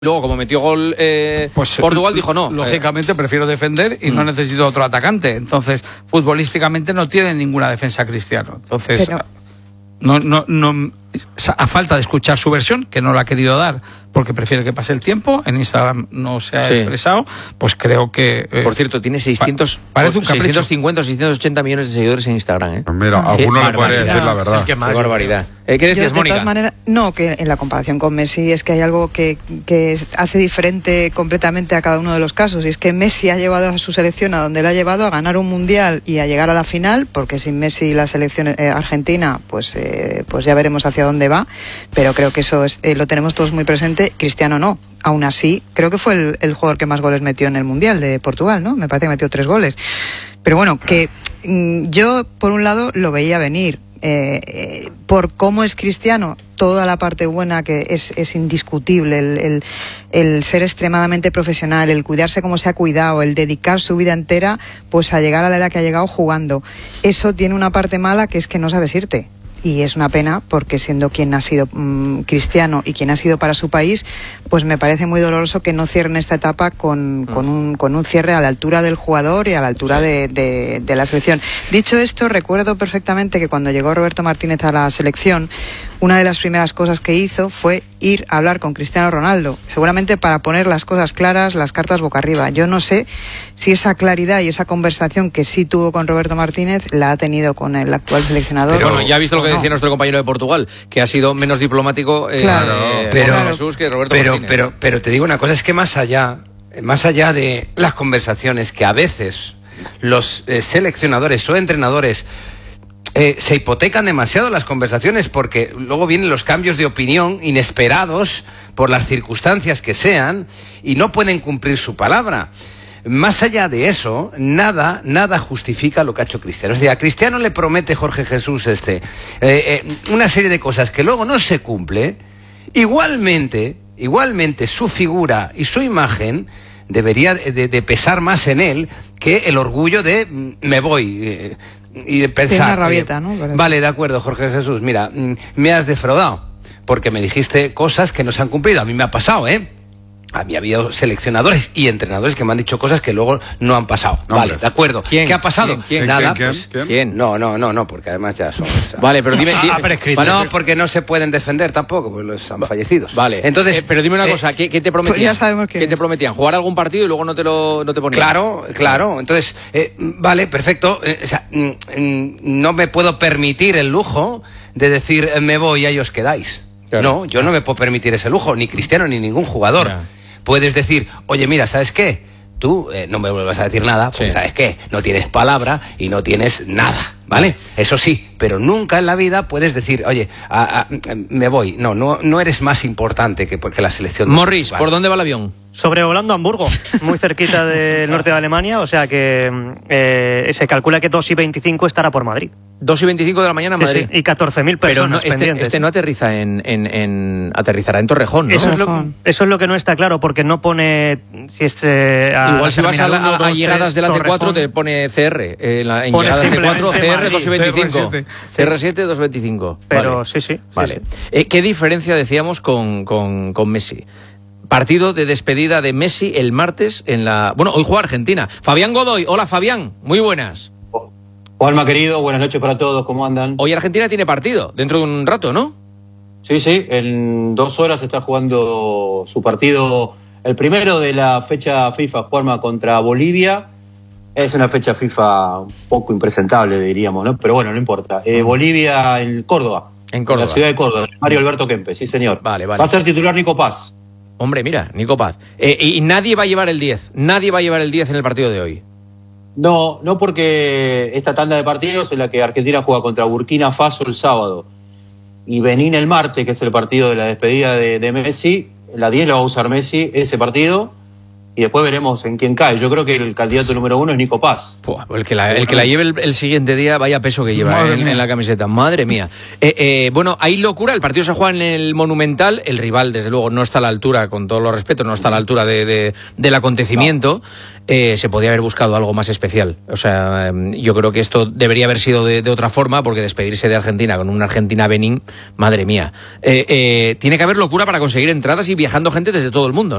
Luego, como metió gol Portugal, dijo no. Lógicamente prefiero defender y no necesito otro atacante. Entonces, futbolísticamente no tiene ninguna defensa Cristiano. Entonces, a falta de escuchar su versión, que no la ha querido dar porque prefiere que pase el tiempo, en Instagram no se ha expresado, pues creo que... Por cierto, tiene 650 o 680 millones de seguidores en Instagram. Pues mira, alguno le podría decir la verdad. Qué barbaridad. ¿Qué decías, Mónica? De todas maneras, no, que en la comparación con Messi es que hay algo que hace diferente completamente a cada uno de los casos, y es que Messi ha llevado a su selección a donde la ha llevado, a ganar un mundial y a llegar a la final, porque sin Messi la selección argentina, pues ya veremos hacia dónde va, pero creo que eso lo tenemos todos muy presente. Cristiano no. Aún así, creo que fue el jugador que más goles metió en el Mundial de Portugal, ¿no? Me parece que metió 3 goles. Pero bueno, que yo, por un lado, lo veía venir. Por cómo es Cristiano, toda la parte buena que es indiscutible, el ser extremadamente profesional, el cuidarse como se ha cuidado, el dedicar su vida entera pues a llegar a la edad que ha llegado jugando. Eso tiene una parte mala, que es que no sabes irte. Y es una pena, porque siendo quien ha sido Cristiano y quien ha sido para su país, pues me parece muy doloroso que no cierren esta etapa con un cierre a la altura del jugador y a la altura de la selección. Dicho esto, recuerdo perfectamente que cuando llegó Roberto Martínez a la selección, una de las primeras cosas que hizo fue ir a hablar con Cristiano Ronaldo, seguramente para poner las cosas claras, las cartas boca arriba. Yo no sé si esa claridad y esa conversación que sí tuvo con Roberto Martínez la ha tenido con el actual seleccionador. Pero bueno, ya ha visto lo que decía nuestro compañero de Portugal, que ha sido menos diplomático Jesús que Roberto Martínez. Pero te digo una cosa, es que más allá de las conversaciones que a veces los seleccionadores o entrenadores se hipotecan demasiado las conversaciones, porque luego vienen los cambios de opinión inesperados por las circunstancias que sean y no pueden cumplir su palabra. Más allá de eso, nada justifica lo que ha hecho Cristiano. Es decir, a Cristiano le promete Jorge Jesús una serie de cosas que luego no se cumple. Igualmente su figura y su imagen debería de pesar más en él que el orgullo de me voy y de pensar. Tiene una rabieta, ¿no? Vale, de acuerdo, Jorge Jesús, mira, me has defraudado porque me dijiste cosas que no se han cumplido. A mí me ha pasado, A mí ha habido seleccionadores y entrenadores que me han dicho cosas que luego no han pasado. No, vale, de acuerdo. ¿Qué ha pasado? ¿Quién? Nada. ¿Quién? No, porque además ya son... Vale, pero dime... No, porque no se pueden defender tampoco, pues los han fallecidos. Vale. Entonces, pero dime una cosa, ¿qué te prometían? Pues ya sabemos ¿Qué te prometían? ¿Jugar algún partido y luego no te ponían? Claro. Entonces, vale, perfecto. No me puedo permitir el lujo de decir me voy y ahí os quedáis. Claro. No, yo no me puedo permitir ese lujo, ni Cristiano ni ningún jugador. Ya. Puedes decir, oye, mira, ¿sabes qué? Tú no me vuelvas a decir nada, porque ¿sabes qué? No tienes palabra y no tienes nada, ¿vale? Eso sí, pero nunca en la vida puedes decir, oye, me voy. No eres más importante que la selección. Morris, ¿por dónde va el avión? Sobrevolando Hamburgo, muy cerquita del norte de Alemania, o sea que se calcula que 2:25 estará por Madrid. 2:25 de la mañana en Madrid. Sí, y 14.000 personas pendientes. Este no aterriza aterrizará en Torrejón, ¿no? Eso es lo que no está claro, porque no pone si es... Igual si vas a llegadas de la T4 te pone CR. En llegadas T4, CR 2:25. CR7 2:25. Pero vale. sí. Vale. ¿Qué diferencia decíamos con Messi? Partido de despedida de Messi el martes hoy juega Argentina. Fabián Godoy, hola Fabián, muy buenas. Juanma querido, buenas noches para todos, ¿cómo andan? Hoy Argentina tiene partido, dentro de un rato, ¿no? Sí, en 2 horas está jugando su partido, el primero de la fecha FIFA, Juanma, contra Bolivia. Es una fecha FIFA un poco impresentable, diríamos, ¿no? Pero bueno, no importa. Bolivia en Córdoba. En Córdoba. En la ciudad de Córdoba, Mario Alberto Kempes, sí señor. Vale. Va a ser titular Nico Paz. Hombre, mira, Nico Paz. Y nadie va a llevar el 10. Nadie va a llevar el 10 en el partido de hoy. No porque esta tanda de partidos en la que Argentina juega contra Burkina Faso el sábado y Benín el martes, que es el partido de la despedida de Messi, la 10 la va a usar Messi, ese partido, y después veremos en quién cae. Yo creo que el candidato número 1 es Nico Paz. El que la lleve el siguiente día, vaya peso que lleva en la camiseta. Madre mía. Bueno, hay locura. El partido se juega en el Monumental. El rival, desde luego, no está a la altura, con todos los respetos, no está a la altura del acontecimiento. Se podía haber buscado algo más especial. O sea, yo creo que esto debería haber sido de otra forma, porque despedirse de Argentina con una Argentina-Benín, madre mía. Tiene que haber locura para conseguir entradas y viajando gente desde todo el mundo, ¿no?